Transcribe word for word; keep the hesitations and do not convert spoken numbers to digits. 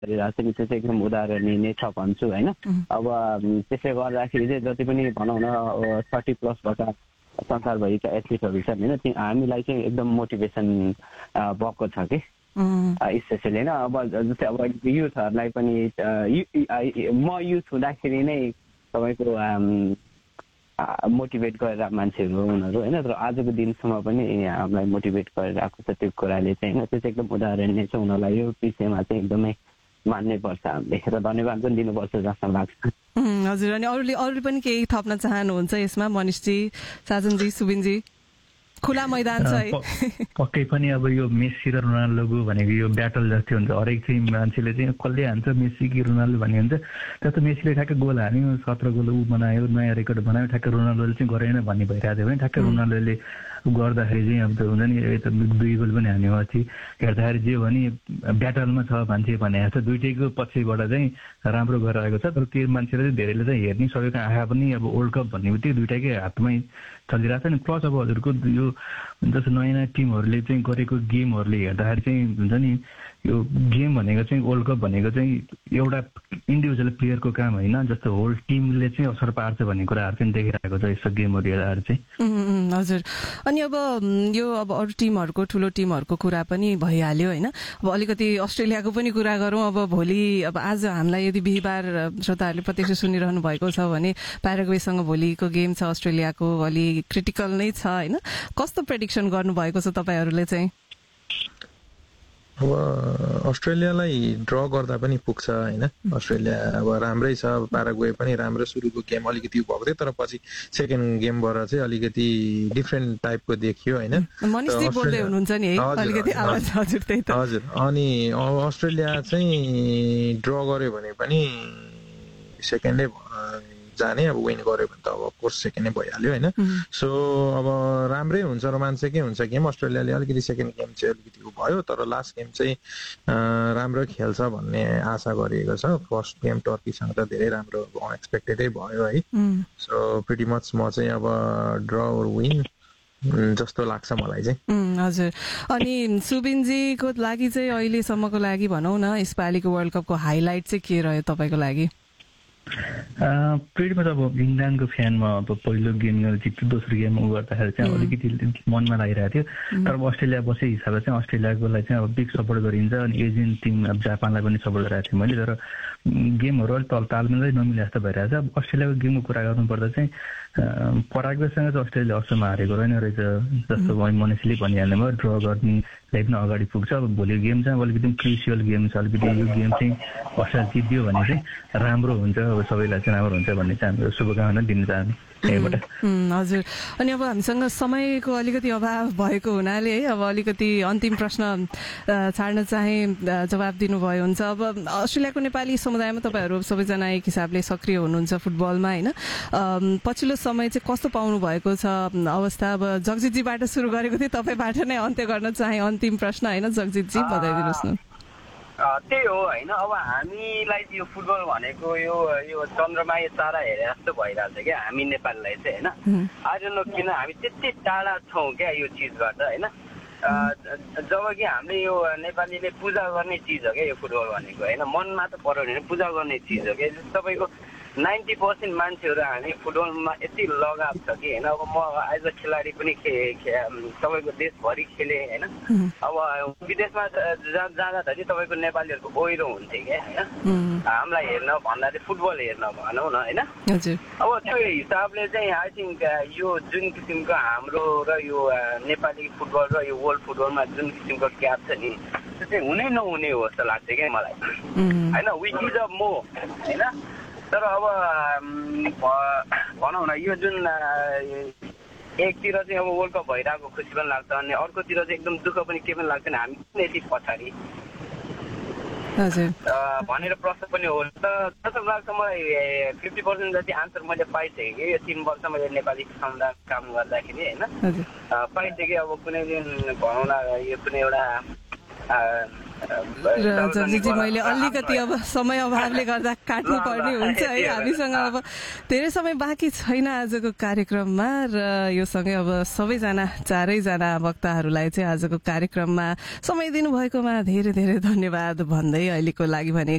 गरिरहेको छ नि त्यो चाहिँ एकदम उदाहरणीय नै छ भन्छु होइन। अब त्यसले गर्दाखेरि चाहिँ जति पनि भनौँ न थर्टी प्लसबाट संसारभरिका एथलिटहरू छन् होइन, त्यो हामीलाई चाहिँ एकदम मोटिभेसन भएको छ कि स्पेसली होइन। अब जस्तै अब युथहरूलाई पनि म युथ हुँदाखेरि नै तपाईँको मोटिभेट गरेर मान्छेहरू उनीहरू होइन, तर आजको दिनसम्म पनि हामीलाई मोटिभेट गरेर आएको छ त्यो कुराले चाहिँ होइन। त्यो चाहिँ एकदम उदाहरणीय छ उनीहरूलाई, यो विषयमा चाहिँ एकदमै मान्नै पर्छ हामीले र धन्यवाद पनि दिनुपर्छ जस्तो लाग्छ। हजुर, अनि अरूले अरूले पनि केही थप्न चाहनुहुन्छ यसमा? मनिषजी, साजनजी, सुबिनजी, खुला मैदान छ है। पक्कै पनि अब यो मेस्सी र रोनाल्डोको भनेको यो ब्याटल जस्तै हुन्छ। हरेक चाहिँ मान्छेले चाहिँ कसले हान्छ मेस्सी कि रोनाल्डो भन्ने हुन्छ। त्यस्तो मेस्सीले ठ्याक्कै गोल हान्यो, सत्र गोल ऊ बनायो, नयाँ रेकर्ड बनायो, ठ्याक्कै रोनाल्डोले चाहिँ गरेन भन्ने भइरहेको थियो भने ठ्याक्कै रोनाल्डोले गर्दाखेरि चाहिँ अब त हुन्छ नि दुई गोल पनि हान्यो। अस्ति हेर्दाखेरि जे भने ब्याटलमा छ मान्छे भने जस्तो दुइटैको पछिबाट चाहिँ राम्रो गरेर आएको छ। तर त्यो मान्छेले चाहिँ धेरैले चाहिँ हेर्नै सकेको आँखा पनि अब वर्ल्ड कप भन्ने बित्तिकै दुइटैकै हातमै चलिरहेको छ नि। प्लस अब हजुरको यो जस्तो नयाँ नयाँ टिमहरूले चाहिँ गरेको गेमहरूले हेर्दाखेरि चाहिँ हुन्छ नि यो गेम भनेको चाहिँ वर्ल्ड कप भनेको चाहिँ एउटा इन्डिभिजुअल प्लेयरको काम होइन, जस्तो होल टिमले चाहिँ असर पार्छ भन्ने कुराहरू चाहिँ देखिरहेको छ यस्तो गेमहरू हेर्दाखेरि चाहिँ। हजुर, अनि अब यो अब अरू टिमहरूको ठुलो टिमहरूको कुरा पनि भइहाल्यो होइन। अब अलिकति अस्ट्रेलियाको पनि कुरा गरौँ। अब भोलि अब आज हामीलाई यदि बिहिबार श्रोताहरूले प्रत्यक्ष सुनिरहनु भएको छ भने प्याराग्वेसँग भोलिको गेम छ अस्ट्रेलियाको, अलि क्रिटिकल नै छ होइन। कस्तो प्रेडिक्सन गर्नुभएको छ तपाईँहरूले चाहिँ? अब अस्ट्रेलियालाई ड्र गर्दा पनि पुग्छ होइन। अस्ट्रेलिया अब राम्रै छ, प्याराग्वे पनि राम्रो सुरुको गेम अलिकति भएको थियो, तर पछि सेकेन्ड गेमबाट चाहिँ अलिकति डिफ्रेन्ट टाइपको देखियो होइन। हजुर, अनि अस्ट्रेलिया चाहिँ ड्र गर्यो भने पनि सेकेन्डै जाने, अब विन गर्यो भने त अब अफकोर्स सेकेन्ड नै भइहाल्यो होइन। सो अब राम्रै हुन्छ, रोमान्चकै हुन्छ गेम। अस्ट्रेलियाले अलिकति सेकेन्ड गेम चाहिँ अलिकति भयो, तर लास्ट गेम चाहिँ राम्रो खेल्छ भन्ने आशा गरिएको छ। फर्स्ट गेम टर्कीसँग त धेरै राम्रो अनएक्सपेक्टेडै भयो है। सो प्रिटी मच म चाहिँ अब ड्र और विन जस्तो लाग्छ मलाई चाहिँ। हजुर, अनि सुबिनजीको लागि चाहिँ अहिलेसम्मको लागि भनौँ न यसपालिको वर्ल्ड कपको हाइलाइट चाहिँ के रह्यो तपाईँको लागि? प्रिटिमा त अब इङ्ल्यान्डको फ्यानमा अब पहिलो गेम जित्यो, दोस्रो गेम उ गर्दाखेरि चाहिँ अलिकति मनमा लागिरहेको थियो। तर अब अस्ट्रेलिया बसे हिसाबले चाहिँ अस्ट्रेलियाकोलाई चाहिँ अब बिग सपोर्ट गरिन्छ। अनि एजियन टिम अब जापानलाई पनि सपोर्ट गरेको थिएँ मैले, तर गेमहरू अलिक तल तालमेलै नमिले जस्तो भइरहेको छ। अब अस्ट्रेलियाको गेमको कुरा गर्नुपर्दा चाहिँ पराग्वेसँग चाहिँ अस्ट्रेलिया अवसरमा हारेको रहेन रहेछ जस्तो मनिषले भनिहाल्नु भयो। ड्र गर्नेलाई पनि अगाडि पुग्छ। अब भोलि गेम चाहिँ अब अलिकति क्रुसियल गेम छ, अलिकति यो गेम चाहिँ अस्ट्रेलिया जित्यो भने चाहिँ राम्रो हुन्छ, अब सबैलाई चाहिँ राम्रो हुन्छ भन्ने चाहिँ हाम्रो शुभकामना दिन चाहन्छु यहीबाट। हजुर, अनि अब हामीसँग समयको अलिकति अभाव भएको हुनाले है अब अलिकति अन्तिम प्रश्न छाड्न चाहे जवाब दिनुभयो हुन्छ। अब अस्ट्रेलियाको नेपाली समुदायमा तपाईँहरू सबैजना एक हिसाबले सक्रिय हुनुहुन्छ फुटबलमा होइन। पछिल्लो समय चाहिँ कस्तो पाउनु भएको छ अवस्था? अब जगजितजीबाट सुरु गरेको थिएँ, तपाईँबाट नै अन्त्य गर्न चाहे अन्तिम प्रश्न होइन। जगजितजी बताइदिनुहोस् न। त्यही हो होइन, अब हामीलाई यो फुटबल भनेको यो यो चन्द्रमा यो तारा हेरे जस्तो भइरहेको छ क्या हामी नेपालीलाई चाहिँ होइन। आज न किन हामी त्यति टाढा छौँ क्या यो चिजबाट होइन। जब कि हामीले यो नेपालीले पूजा गर्ने चिज हो क्या यो फुटबल भनेको होइन। मनमा त पराउने पूजा गर्ने चिज हो क्या। तपाईँको नाइन्टी पर्सेन्ट मान्छेहरू हामी फुटबलमा यति लगाव छ कि होइन। अब म एज अ खेलाडी पनि खे तपाईँको देशभरि खेलेँ होइन। अब विदेशमा जाँदाखेरि तपाईँको नेपालीहरूको ओहिरो हुन्थ्यो क्या होइन। हामीलाई हेर्न भन्दा चाहिँ फुटबल हेर्न भनौँ न होइन। अब त्यो हिसाबले चाहिँ आई थिङ्क यो जुन किसिमको हाम्रो र यो नेपाली फुटबल र यो वर्ल्ड फुटबलमा जुन किसिमको ग्याप छ नि त्यो चाहिँ हुनै नहुने हो जस्तो लाग्छ क्या मलाई होइन। वी डिजर्भ मोर होइन। तर अब भनौँ न यो जुन एकतिर चाहिँ अब वर्ल्ड कप भइरहेको खुसी पनि लाग्छ, अनि अर्कोतिर चाहिँ एकदम दुःख पनि के पनि लाग्दैन हामी किन यति पछाडि भनेर प्रश्न पनि हो। त जस्तो लाग्छ मलाई फिफ्टी पर्सेन्ट जति आन्सर मैले पाइसकेँ कि यो तिन वर्ष मैले नेपाली समुदाय काम गर्दाखेरि होइन पाइसकेँ। अब कुनै दिन भनौँ न यो कुनै एउटा जगजितजी मैले अलिकति अब समय अभावले गर्दा काट्नु पर्ने हुन्छ है। हामीसँग अब धेरै समय बाँकी छैन आजको कार्यक्रममा र यो सँगै अब सबैजना चारैजना वक्ताहरूलाई चाहिँ आजको कार्यक्रममा समय दिनुभएकोमा धेरै धेरै धन्यवाद भन्दै अहिलेको लागि भने